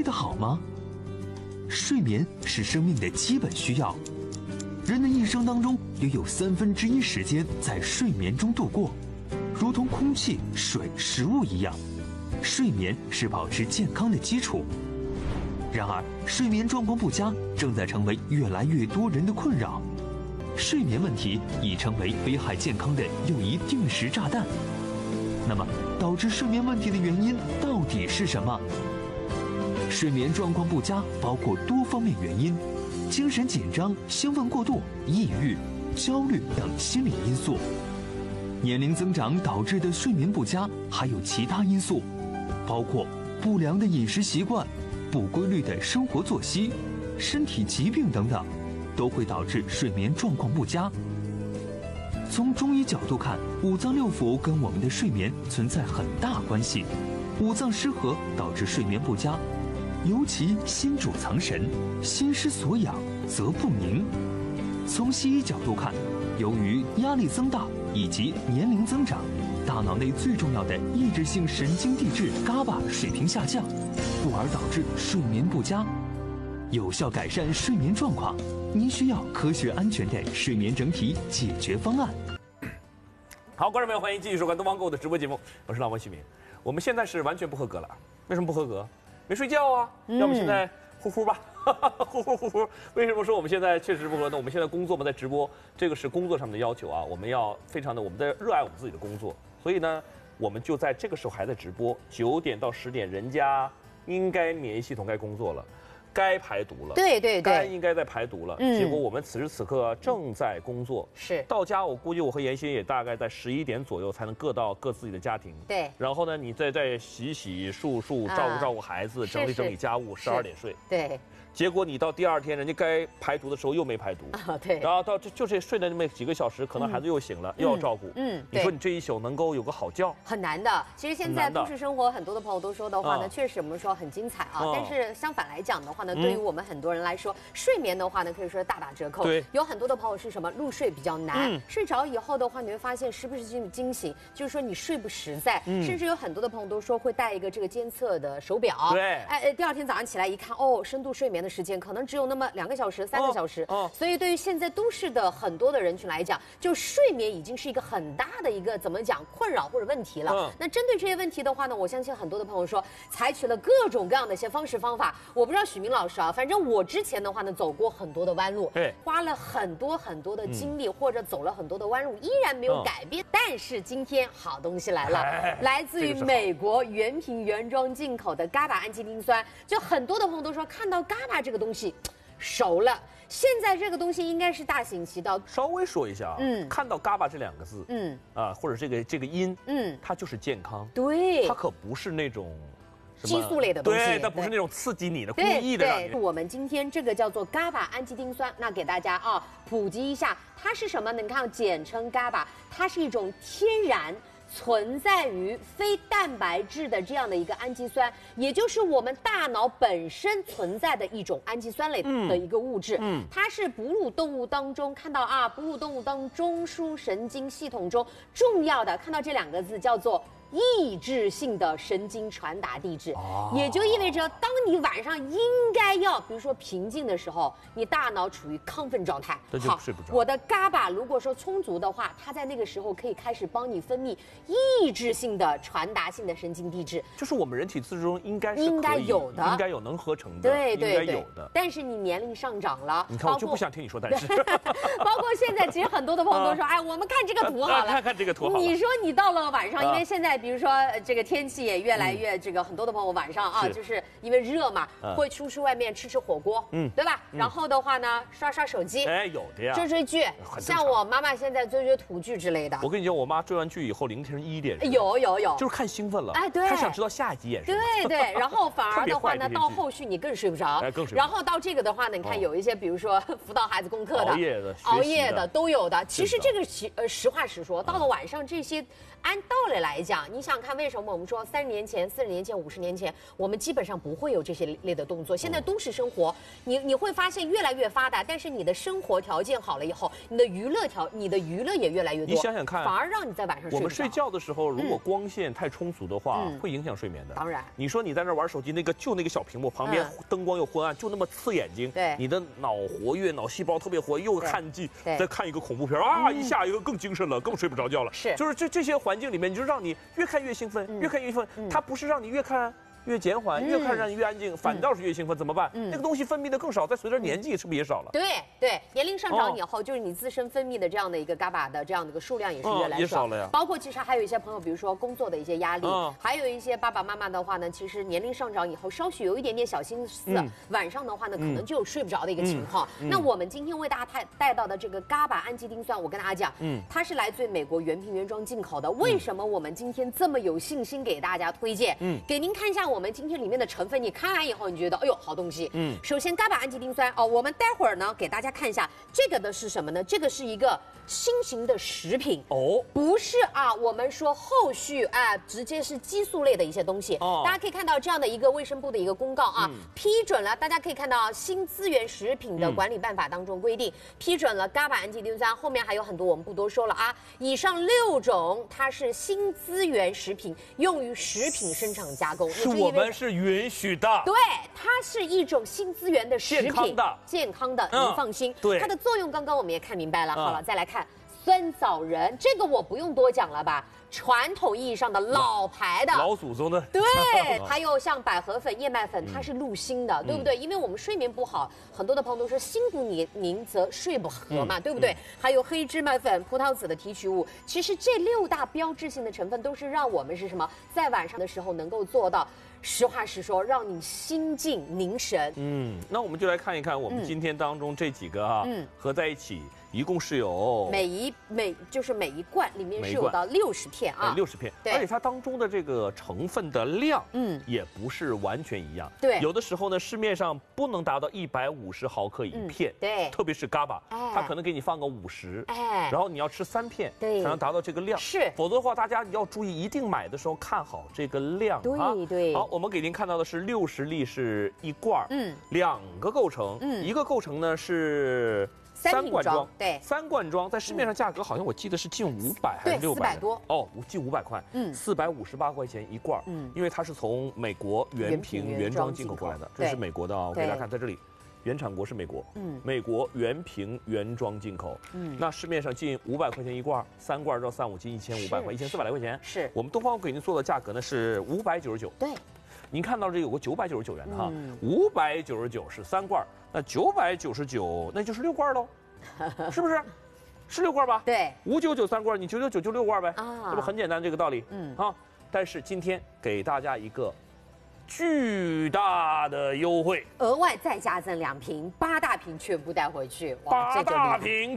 得好吗？睡眠是生命的基本需要，人的一生当中约有1/3时间在睡眠中度过，如同空气、水、食物一样，睡眠是保持健康的基础。然而，睡眠状况不佳正在成为越来越多人的困扰，睡眠问题已成为危害健康的又一定时炸弹。那么，导致睡眠问题的原因到底是什么？睡眠状况不佳包括多方面原因，精神紧张、兴奋过度、抑郁、焦虑等心理因素。年龄增长导致的睡眠不佳还有其他因素，包括不良的饮食习惯、不规律的生活作息、身体疾病等等，都会导致睡眠状况不佳。从中医角度看，五脏六腑跟我们的睡眠存在很大关系，五脏失和导致睡眠不佳。尤其心主藏神，心失所养则不宁。从西医角度看，由于压力增大以及年龄增长，大脑内最重要的抑制性神经递质GABA水平下降，故而导致睡眠不佳。有效改善睡眠状况，您需要科学安全的睡眠整体解决方案。 好，观众朋友，欢迎继续收看东方购的直播节目，我是老王徐明。我们现在是完全不合格了，为什么不合格？没睡觉啊，要么现在呼呼吧，呼呼呼呼。为什么说我们现在确实不合格呢？我们现在工作嘛，在直播，这个是工作上面的要求啊，我们要非常的，我们在热爱我们自己的工作，所以呢，我们就在这个时候还在直播，9点到10点，人家应该免疫系统该工作了。该排毒了， 对对对， 该应该在排毒了。结果我们此时此刻正在工作， 是到家，我估计我和妍希也大概在11点左右才能各到各自己的家庭。 对， 然后呢，你再洗洗漱漱，照顾孩子，整理家务，12点睡。 对。 结果你到第2天，人家该排毒的时候又没排毒啊，对， 然后到就这睡了那么几个小时，可能孩子又醒了，又要照顾，你说你这一宿能够有个好觉， 很难的。其实现在都市生活，很多的朋友都说的话呢，确实我们说很精彩啊。但是相反来讲的话呢，对于我们很多人来说，睡眠的话呢，可以说大打折扣。 对， 有很多的朋友是什么入睡比较难，睡着以后的话，你会发现时不时惊醒，就是说你睡不实在，甚至有很多的朋友都说会带一个这个监测的手表， 对， 哎，第2天早上起来一看，哦，深度睡眠的时间可能只有那么2个小时、3个小时，所以对于现在都市的很多的人群来讲，就睡眠已经是一个很大的一个怎么讲困扰或者问题了。那针对这些问题的话呢，我相信很多的朋友说，采取了各种各样的一些方式方法。我不知道许明老师啊，反正我之前的话呢，走过很多的弯路，花了很多的精力，或者走了很多的弯路，依然没有改变。但是今天好东西来了，来自于美国原瓶原装进口的 GABA 氨基丁酸，就很多的朋友都说看到 GABA 这个东西。熟了，现在这个东西应该是大行其道。 稍微说一下啊，看到 GABA 这2个字，或者这个音，它就是健康， 对， 它可不是那种激素类的东西， 对，它不是那种刺激你的、故意的让你。 我们今天这个叫做 GABA 氨基丁酸，那给大家啊普及一下，它是什么呢？你看，简称 GABA， 它是一种天然存在于非蛋白质的这样的一个氨基酸，也就是我们大脑本身存在的一种氨基酸类的一个物质。它是哺乳动物当中看到啊，哺乳动物当中枢神经系统中重要的，看到这2个字叫做抑制性的神经传达递质，也就意味着当你晚上应该要，比如说平静的时候，你大脑处于亢奋状态， 好，睡不着。 我的 GABA 如果说充足的话，它在那个时候可以开始帮你分泌抑制性的传达性的神经递质， 就是我们人体自中应该有的，应该有能合成的， 对， 应该有的。 但是你年龄上涨了， 你看我就不想听你说但是， 包括现在其实很多的朋友都说，哎，我们看这个图好了， 看这个图好了。 你说你到了晚上，因为现在比如说这个天气也越来越这个，很多的朋友晚上啊，就是因为热嘛，会出去外面吃火锅，对吧？然后的话呢，刷手机， 哎，有的呀， 追剧，像我妈妈现在追土剧之类的。 我跟你讲，我妈追完剧以后凌晨1点， 有， 就是看兴奋了， 哎，对， 她想知道下一集演什么。 对，然后反而的话呢，到后续你更睡不着，然后到这个的话呢，你看有一些，比如说辅导孩子功课的、 熬夜的都有的。其实这个实话实说，到了晚上这些按道理来讲，你想看为什么我们说30年前、40年前、50年前，我们基本上不会有这些类的动作。现在都市生活，你会发现越来越发达，但是你的生活条件好了以后，你的娱乐也越来越多。 你想想看， 反而让你在晚上睡不着。 我们睡觉的时候，如果光线太充足的话，会影响睡眠的。 当然， 你说你在那玩手机，那个小屏幕旁边灯光又昏暗，就那么刺眼睛。 对， 你的脑活跃，脑细胞特别活跃，又看剧，再看一个恐怖片啊，一下一个更精神了，更睡不着觉了。 是， 就是这些环境里面，你就让你越看越兴奋，越看越兴奋。它不是让你越看越减缓，越看让你越安静，反倒是越兴奋，怎么办？那个东西分泌的更少，再随着年纪是不是也少了？ 对，年龄上涨以后，就是你自身分泌的这样的一个GABA的这样的一个数量也是越来越少了呀。 包括其实还有一些朋友，比如说工作的一些压力，还有一些爸爸妈妈的话呢，其实年龄上涨以后，稍许有一点点小心思，晚上的话呢，可能就有睡不着的一个情况。那我们今天为大家带到的这个GABA氨基丁酸，我跟大家讲，它是来自于美国原瓶原装进口的。为什么我们今天这么有信心给大家推荐？给您看一下我们今天里面的成分，你看完以后你觉得，哎呦，好东西。首先GABA氨基丁酸我们待会儿呢给大家看一下这个的是什么呢？这个是一个新型的食品不是我们说后续直接是激素类的一些东西。大家可以看到这样的一个卫生部的一个公告批准了。大家可以看到新资源食品的管理办法当中规定，批准了GABA氨基丁酸，后面还有很多我们不多说了以上6种它是新资源食品，用于食品生产加工， 是我们是允许的。 对，它是一种新资源的食品，健康的，您放心。 对， 它的作用刚刚我们也看明白了。好了，再来看酸枣仁，这个我不用多讲了吧？传统意义上的老牌的老祖宗的。 对，还有像百合粉、燕麦粉，它是入锌的，对不对？因为我们睡眠不好，很多的朋友都说心不宁则睡不和嘛，对不对？还有黑芝麻粉、葡萄籽的提取物，其实这6大标志性的成分都是让我们是什么，在晚上的时候能够做到。实话实说，让你心静凝神。 那我们就来看一看我们今天当中这几个合在一起，一共是有每一罐里面是有到60片 60片，而且它当中的这个成分的量，也不是完全一样。 对， 有的时候呢，市面上不能达到150毫克一片， 对， 特别是GABA，它可能给你放个50，然后你要吃3片，才能达到这个量。 是， 否则的话，大家要注意，一定买的时候看好这个量。 对。 好，我们给您看到的是60粒是1罐，2个构成，一个构成呢是3罐装， 对 ，3罐装，在市面上价格好像我记得是近500还是600， 400多近500块，458块钱1罐，因为它是从美国原瓶原装进口过来的，这是美国的我给大家看，在这里。原产国是美国，美国原瓶原装进口，那市面上近500块钱1罐，3罐到3、5斤1400块，1400来块钱。 是我们东方给您做的价格呢是599。 对， 您看到这有个999元的599是3罐，那999那就是6罐喽，是不是？是6罐吧？ 对 ，599 3罐，你999就6罐呗，这不很简单这个道理？但是今天给大家一个巨大的优惠， 额外再加赠2瓶，8大瓶全部带回去。 8大瓶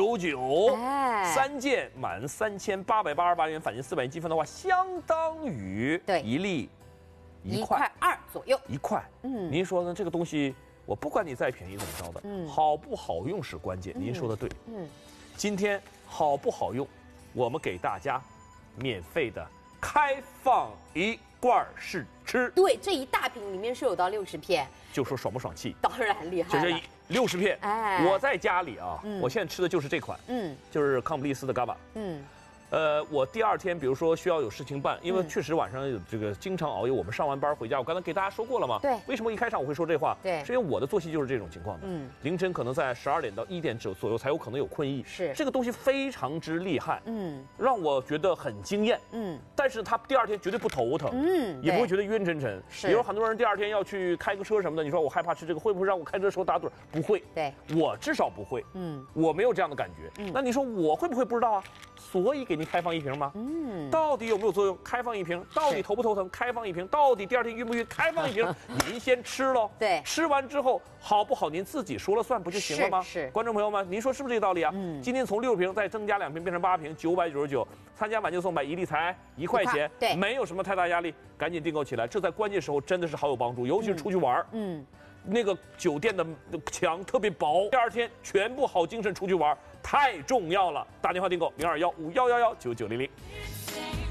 999，3件满3888元，返金400元积分的话，相当于1粒1块 2左右 ，1块。您说呢？这个东西我不管你再便宜怎么着的，好不好用是关键。您说的对。今天好不好用，我们给大家免费的开放1罐试吃。 对，这一大瓶里面是有到60片， 就说爽不爽气？ 当然厉害了， 就这60片。我在家里我现在吃的就是这款，就是康普利斯的GABA。我第2天，比如说需要有事情办，因为确实晚上有这个经常熬夜，我们上完班回家，我刚才给大家说过了嘛。 对。 为什么一开场我会说这话？ 对。 是因为我的作息就是这种情况的。凌晨可能在12点到1点左右才有可能有困意。 是。 这个东西非常之厉害。让我觉得很惊艳。但是他第2天绝对不头疼。也不会觉得晕沉沉。 是。 比如很多人第2天要去开个车什么的，你说我害怕吃这个，会不会让我开车的时候打盹？不会。 对。 我至少不会。我没有这样的感觉。那你说我会不会不知道啊？所以给您开放1瓶吗？到底有没有作用？开放1瓶，到底头不头疼？开放1瓶，到底第2天晕不晕？开放1瓶，您先吃喽。 对， 吃完之后好不好您自己说了算不就行了吗？ 是。 观众朋友们，您说是不是这个道理啊？今天从6瓶再增加2瓶变成8瓶，999，参加晚就送买1粒才1块钱， 对， 没有什么太大压力，赶紧订购起来，这在关键时候真的是好有帮助，尤其是出去玩。那个酒店的墙特别薄，第2天全部好精神出去玩，太重要了。打电话订购0215111990。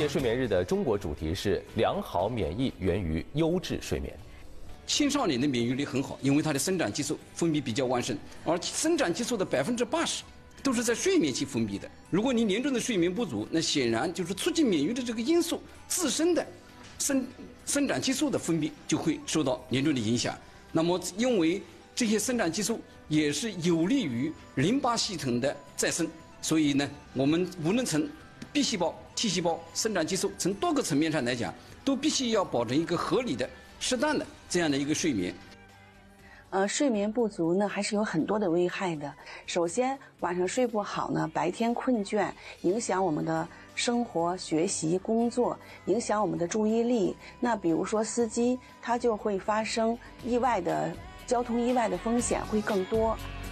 界睡眠日的中国主题是良好免疫源于优质睡眠。 青少年的免疫力很好，因为他的生长激素分泌比较旺盛，而生长激素的80%都是在睡眠期分泌的。如果你严重的睡眠不足，那显然就是促进免疫的这个因素自身的生长激素的分泌就会受到严重的影响。那么因为这些生长激素也是有利于淋巴系统的再生，所以呢，我们无论从 B 细胞、T 细胞、生长激素从多个层面上来讲，都必须要保证一个合理的、适当的这样的一个睡眠。 睡眠不足呢，还是有很多的危害的。首先，晚上睡不好呢，白天困倦，影响我们的生活、学习、工作，影响我们的注意力。那比如说司机，他就会发生交通意外的风险会更多。